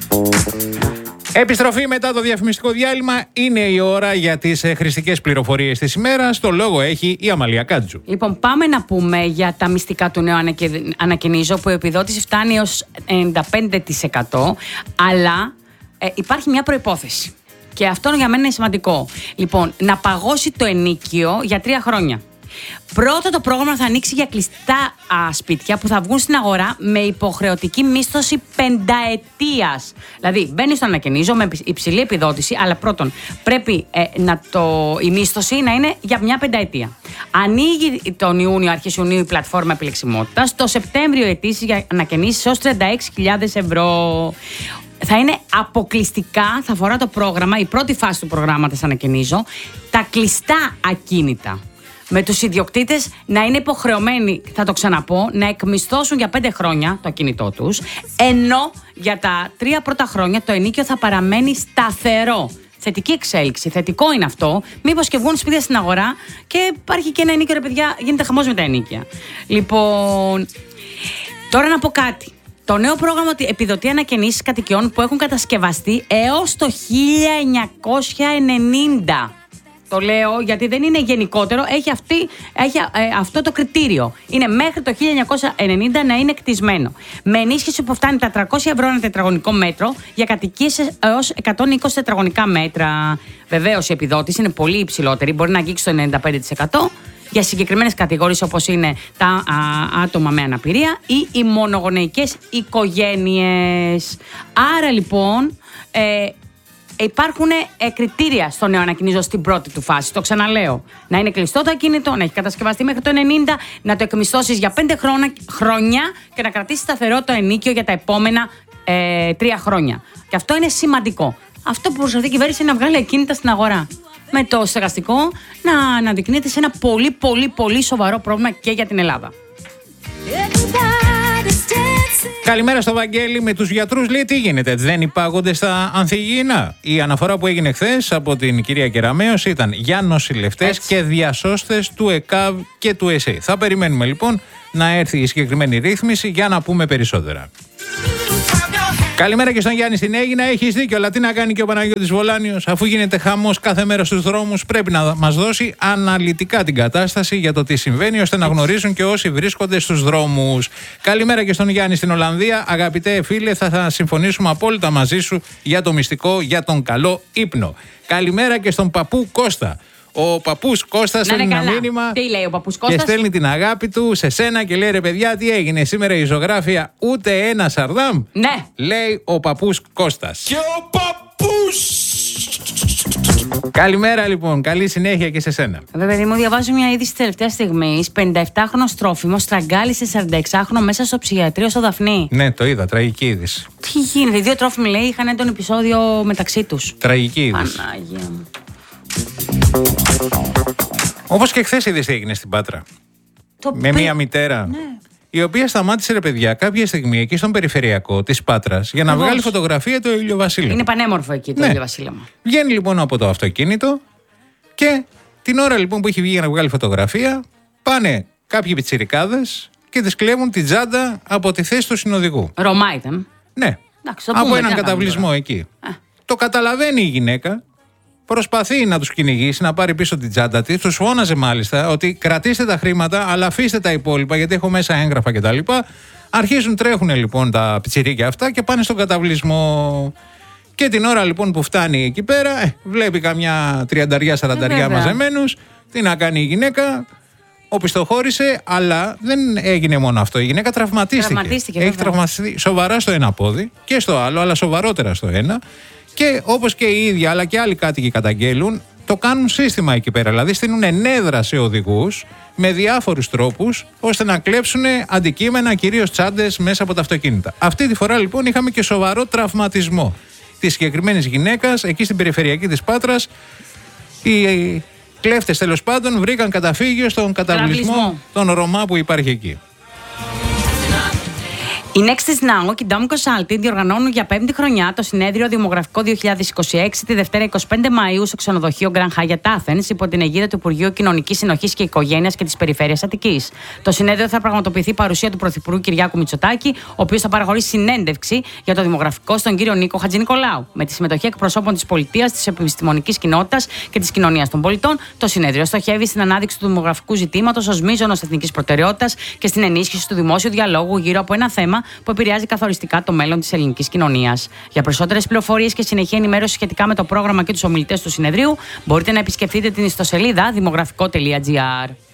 Επιστροφή μετά το διαφημιστικό διάλειμμα. Είναι η ώρα για τις χρηστικές πληροφορίες της ημέρας. Το λόγο έχει η Αμαλία Κάτζου. Λοιπόν, πάμε να πούμε για τα μυστικά του νέου ανακοινίζω, που η επιδότηση φτάνει ως 95%, αλλά υπάρχει μια προϋπόθεση. Και αυτό για μένα είναι σημαντικό. Λοιπόν, να παγώσει το ενοίκιο για 3 χρόνια. Πρώτο, το πρόγραμμα θα ανοίξει για κλειστά σπίτια που θα βγουν στην αγορά με υποχρεωτική μίσθωση 5ετίας. Δηλαδή, μπαίνει στο ανακοινίζω με υψηλή επιδότηση, αλλά πρώτον, πρέπει η μίσθωση να είναι για μια 5ετία. Ανοίγει τον Ιούνιο, αρχές Ιουνίου, η πλατφόρμα επιλεξιμότητας. Το Σεπτέμβριο αιτήσεις για ανακαινήσεις ως 36.000 ευρώ. Θα είναι αποκλειστικά, θα αφορά το πρόγραμμα, η πρώτη φάση του προγράμματος ανακαινίζω, τα κλειστά ακίνητα. Με τους ιδιοκτήτες να είναι υποχρεωμένοι, θα το ξαναπώ, να εκμισθώσουν για 5 χρόνια το ακίνητό τους, ενώ για τα 3 πρώτα χρόνια το ενοίκιο θα παραμένει σταθερό. Θετική εξέλιξη, θετικό είναι αυτό. Μήπως και βγουν σπίτια στην αγορά και υπάρχει και ένα ενοίκιο, ρε παιδιά, γίνεται χαμός με τα ενοίκια. Λοιπόν, τώρα να πω κάτι. Το νέο πρόγραμμα επιδοτεί ανακαινήσεις κατοικιών που έχουν κατασκευαστεί έως το 1990. Το λέω γιατί δεν είναι γενικότερο, έχει αυτό το κριτήριο. Είναι μέχρι το 1990 να είναι κτισμένο. Με ενίσχυση που φτάνει τα 300 ευρώ ένα τετραγωνικό μέτρο για κατοικίες έως 120 τετραγωνικά μέτρα. Βεβαίως η επιδότηση είναι πολύ υψηλότερη, μπορεί να αγγίξει το 95%. Για συγκεκριμένες κατηγορίες όπως είναι τα άτομα με αναπηρία ή οι μονογονεϊκές οικογένειες. Άρα λοιπόν υπάρχουν κριτήρια στο νέο ανακοινίζω στην πρώτη του φάση. Το ξαναλέω. Να είναι κλειστό το ακίνητο, να έχει κατασκευαστεί μέχρι το 90, να το εκμισθώσεις για 5 χρόνια και να κρατήσεις σταθερό το ενοίκιο για τα επόμενα 3 χρόνια. Και αυτό είναι σημαντικό. Αυτό που προσπαθεί η κυβέρνηση είναι να βγάλει ακίνητα στην αγορά. Με το στεγαστικό να αναδεικνύεται σε ένα πολύ σοβαρό πρόβλημα και για την Ελλάδα. Καλημέρα στο Βαγγέλη. Με τους γιατρούς λέει τι γίνεται, δεν υπάγονται στα ανθυγιεινά? Η αναφορά που έγινε χθες από την κυρία Κεραμέως ήταν για νοσηλευτές και διασώστες του ΕΚΑΒ και του ΕΣΕ. Θα περιμένουμε λοιπόν να έρθει η συγκεκριμένη ρύθμιση για να πούμε περισσότερα. Καλημέρα και στον Γιάννη στην Αίγινα. Έχεις δίκιο, αλλά τι να κάνει και ο Παναγιώτης Βολάνιος, αφού γίνεται χαμός κάθε μέρα στους δρόμους, πρέπει να μας δώσει αναλυτικά την κατάσταση για το τι συμβαίνει, ώστε να γνωρίζουν και όσοι βρίσκονται στους δρόμους. Καλημέρα και στον Γιάννη στην Ολλανδία. Αγαπητέ φίλε, θα συμφωνήσουμε απόλυτα μαζί σου για το μυστικό, για τον καλό ύπνο. Καλημέρα και στον παππού Κώστα. Ο παππούς Κώστας στέλνει ένα μήνυμα. Τι λέει ο παππούς Κώστας? Και στέλνει την αγάπη του σε σένα και λέει: ρε παιδιά, τι έγινε σήμερα η ζωγράφια, ούτε ένα σαρδάμ? Ναι. Λέει ο παππούς Κώστας. Και ο παππούς! Καλημέρα λοιπόν, καλή συνέχεια και σε σένα. Βέβαια, παιδί μου, διαβάζω μια είδηση τελευταία στιγμή. 57χρονος τρόφιμος στραγγάλισε 46χρονο μέσα στο ψυχιατρίο στο Δαφνί. Ναι, το είδα, τραγική είδηση. Τι γίνεται, οι δύο τρόφιμοι λέει είχαν έντονο επεισόδιο μεταξύ τους. Τραγική είδηση. Πανάγια μου. Όπως και χθες είδες τι έγινε στην Πάτρα. Με μία μητέρα. Ναι. Η οποία σταμάτησε, ρε παιδιά, κάποια στιγμή εκεί στον περιφερειακό της Πάτρας για να βγάλει φωτογραφία του ηλιοβασίλεμα. Είναι πανέμορφο εκεί το ηλιοβασίλεμα. Βγαίνει λοιπόν από το αυτοκίνητο και την ώρα λοιπόν που έχει βγει για να βγάλει φωτογραφία, πάνε κάποιοι πιτσιρικάδες και της κλέβουν την τσάντα από τη θέση του συνοδηγού. Ρωμά ήταν. Ναι. Εντάξει, από έναν καταβλισμό εκεί. Το καταλαβαίνει η γυναίκα. Προσπαθεί να τους κυνηγήσει, να πάρει πίσω την τσάντα της. Τους φώναζε μάλιστα ότι κρατήστε τα χρήματα, αλλά αφήστε τα υπόλοιπα γιατί έχω μέσα έγγραφα κτλ. Αρχίζουν, τρέχουν λοιπόν τα πιτσιρίκια αυτά και πάνε στον καταβλισμό. Και την ώρα λοιπόν που φτάνει εκεί πέρα, βλέπει καμιά 30-40 μαζεμένους. Τι να κάνει η γυναίκα, οπισθοχώρησε, αλλά δεν έγινε μόνο αυτό. Η γυναίκα τραυματίστηκε. Έχει τραυματιστεί σοβαρά στο ένα πόδι και στο άλλο, αλλά σοβαρότερα στο ένα. Και όπως και οι ίδιοι αλλά και άλλοι κάτοικοι καταγγέλουν, το κάνουν σύστημα εκεί πέρα. Δηλαδή στείλουν ενέδρα σε οδηγούς με διάφορους τρόπους ώστε να κλέψουν αντικείμενα, κυρίως τσάντες, μέσα από τα αυτοκίνητα. Αυτή τη φορά λοιπόν είχαμε και σοβαρό τραυματισμό της συγκεκριμένης γυναίκας εκεί στην περιφερειακή της Πάτρας. Οι κλέφτες τέλος πάντων βρήκαν καταφύγιο στον καταβλισμό των Ρωμά που υπάρχει εκεί. Οι Nexus Now και η Dom Consulting διοργανώνουν για 5η χρονιά το συνέδριο Δημογραφικό 2026 τη Δευτέρα 25 Μαΐου στο ξενοδοχείο Grand Hyatt Athens υπό την αιγίδα του Υπουργείου Κοινωνικής Συνοχής και Οικογένειας και της Περιφέρειας Αττικής. Το συνέδριο θα πραγματοποιηθεί παρουσία του Πρωθυπουργού Κυριάκου Μητσοτάκη, ο οποίος θα παραχωρήσει συνέντευξη για το δημογραφικό στον κύριο Νίκο Χατζηνικολάου. Με τη συμμετοχή εκπροσώπων της πολιτείας, της επιστημονικής κοινότητας και της κοινωνίας των πολιτών, το συνέδριο στοχεύει στην ανάδειξη του δημογραφικού ζητήματος ως μείζωνος εθνικής προτεραιότητας και στην ενίσχυση του δημόσιου διαλόγου γύρω από ένα θέμα που επηρεάζει καθοριστικά το μέλλον της ελληνικής κοινωνίας. Για περισσότερες πληροφορίες και συνεχή ενημέρωση σχετικά με το πρόγραμμα και τους ομιλητές του συνεδρίου, μπορείτε να επισκεφτείτε την ιστοσελίδα δημογραφικό.gr.